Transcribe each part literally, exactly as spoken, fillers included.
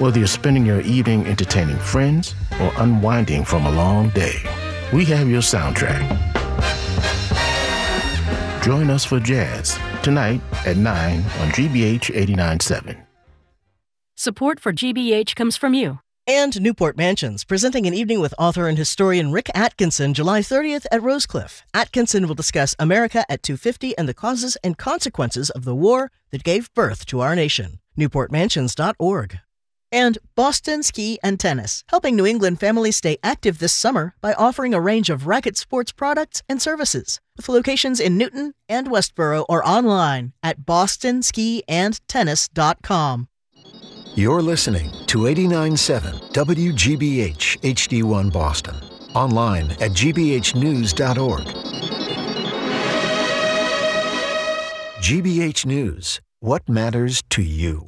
Whether you're spending your evening entertaining friends or unwinding from a long day, we have your soundtrack. Join us for jazz tonight at nine on G B H eighty-nine point seven. Support for G B H comes from you. And Newport Mansions, presenting an evening with author and historian Rick Atkinson, July thirtieth at Rosecliff. Atkinson will discuss America at two fifty and the causes and consequences of the war that gave birth to our nation. newport mansions dot org. And Boston Ski and Tennis, helping New England families stay active this summer by offering a range of racket sports products and services. With locations in Newton and Westboro or online at boston ski and tennis dot com. You're listening to eighty-nine point seven W G B H H D one Boston. Online at g b h news dot org. G B H News. What matters to you?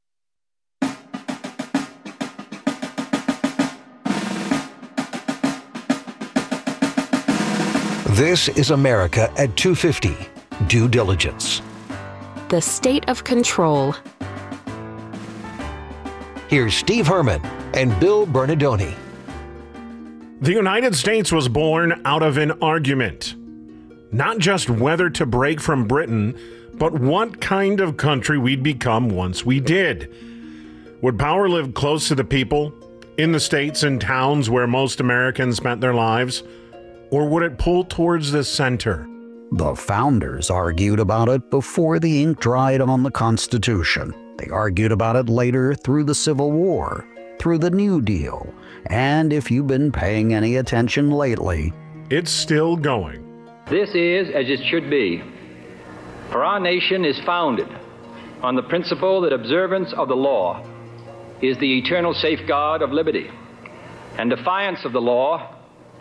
This is America at two fifty. Due diligence. The state of control. Here's Steve Herman and Bill Bernardoni. The United States was born out of an argument. Not just whether to break from Britain, but what kind of country we'd become once we did. Would power live close to the people, in the states and towns where most Americans spent their lives? Or would it pull towards the center? The founders argued about it before the ink dried on the Constitution. They argued about it later through the Civil War, through the New Deal, and if you've been paying any attention lately, it's still going. This is as it should be, for our nation is founded on the principle that observance of the law is the eternal safeguard of liberty, and defiance of the law